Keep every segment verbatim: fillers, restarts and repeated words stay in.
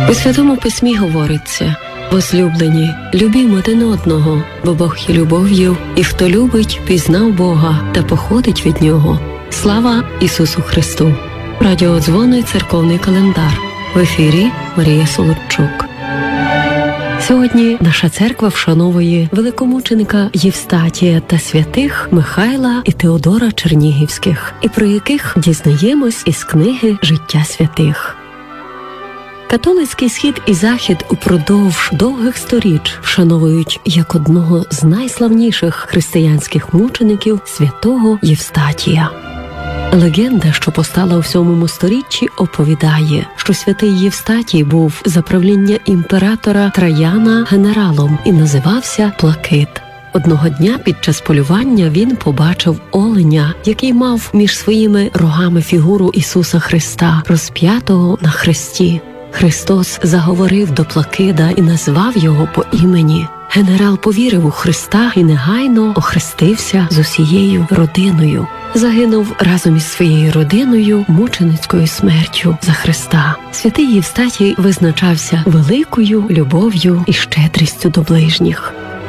У Святому Письмі говориться: «Возлюблені, любімо один одного, бо Бог є любов'ю, і хто любить, пізнав Бога та походить від Нього. Слава Ісусу Христу!» Радіодзвони «Церковний календар». В ефірі Марія Солодчук. Сьогодні наша церква вшановує великомученика Євстатія та святих Михайла і Теодора Чернігівських, і про яких дізнаємось із книги «Життя святих». Католицький схід і захід упродовж довгих сторіч вшановують як одного з найславніших християнських мучеників святого Євстатія. Легенда, що постала у сьомому сторіччі, оповідає, що святий Євстатій був за правління імператора Траяна генералом і називався Плакит. Одного дня під час полювання він побачив оленя, який мав між своїми рогами фігуру Ісуса Христа, розп'ятого на хресті. Христос заговорив до Плакида і назвав його по імені. Генерал повірив у Христа і негайно охрестився з усією родиною. Загинув разом із своєю родиною мученицькою смертю за Христа. Святий Євстатій визначався великою любов'ю і щедрістю до ближніх.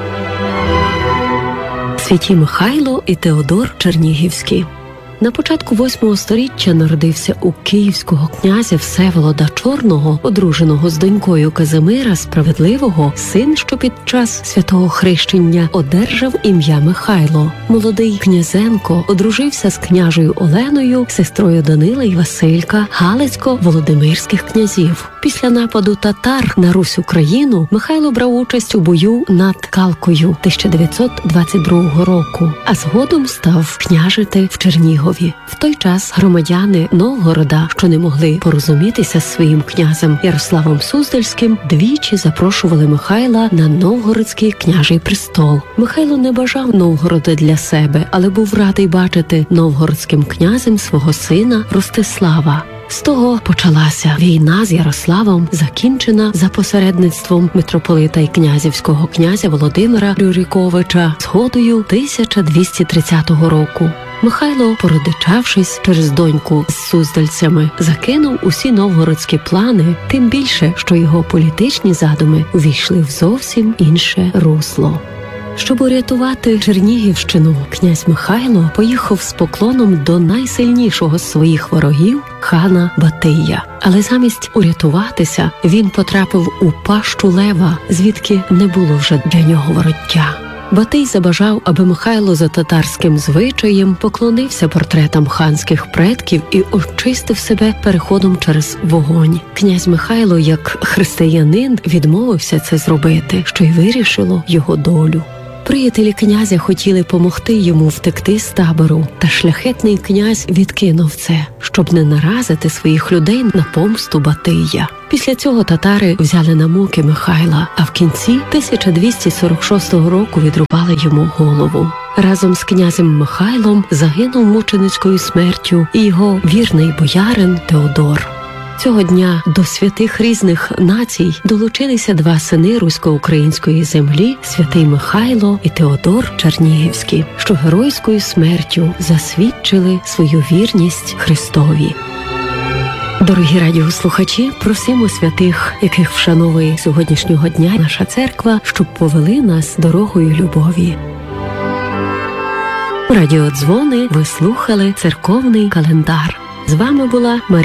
Святі Михайло і Теодор Чернігівські. На початку восьмого сторіччя народився у київського князя Всеволода Чорного, одруженого з донькою Казимира Справедливого, син, що під час святого хрещення одержав ім'я Михайло. Молодий князенко одружився з княжею Оленою, сестрою Данила і Василька, Галицько-Володимирських князів. Після нападу татар на Русь-Україну Михайло брав участь у бою над Калкою тисяча дев'ятсот двадцять другого року, а згодом став княжити в Чернігові. В той час громадяни Новгорода, що не могли порозумітися з своїм князем Ярославом Суздальським, двічі запрошували Михайла на Новгородський княжий престол. Михайло не бажав Новгорода для себе, але був радий бачити новгородським князем свого сина Ростислава. З того почалася війна з Ярославом, закінчена за посередництвом митрополита і князівського князя Володимира Рюриковича згодою тисяча двісті тридцятого року. Михайло, породичавшись через доньку з суздальцями, закинув усі новгородські плани, тим більше, що його політичні задуми увійшли в зовсім інше русло. Щоб урятувати Чернігівщину, князь Михайло поїхав з поклоном до найсильнішого з своїх ворогів – хана Батия. Але замість урятуватися, він потрапив у пащу лева, звідки не було вже для нього вороття. Батий забажав, аби Михайло за татарським звичаєм поклонився портретам ханських предків і очистив себе переходом через вогонь. Князь Михайло, як християнин, відмовився це зробити, що й вирішило його долю. Приятелі князя хотіли помогти йому втекти з табору, та шляхетний князь відкинув це, щоб не наразити своїх людей на помсту Батия. Після цього татари взяли на муки Михайла, а в кінці тисяча двісті сорок шостого року відрубали йому голову. Разом з князем Михайлом загинув мученицькою смертю і його вірний боярин Теодор. Цього дня до святих різних націй долучилися два сини русько-української землі – святий Михайло і Теодор Чернігівський, що геройською смертю засвідчили свою вірність Христові. Дорогі радіослухачі, просимо святих, яких вшановує сьогоднішнього дня наша церква, щоб повели нас дорогою любові. Радіодзвони ви слухали «Церковний календар». З вами була Марія